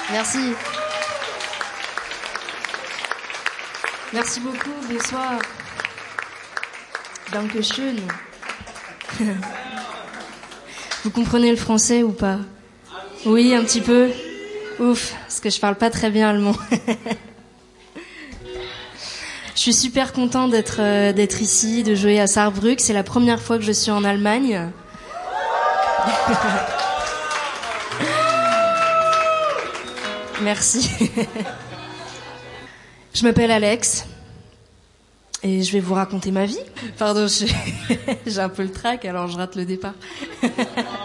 Merci. Merci beaucoup, bonsoir. Dankeschön. Vous comprenez le français ou pas? Oui, un petit peu. Ouf, parce que je parle pas très bien allemand. Je suis super contente d'être ici, de jouer à Saarbrück. C'est la première fois que je suis en Allemagne. Merci. Je m'appelle Alex et je vais vous raconter ma vie. Pardon, j'ai un peu le trac, alors je rate le départ.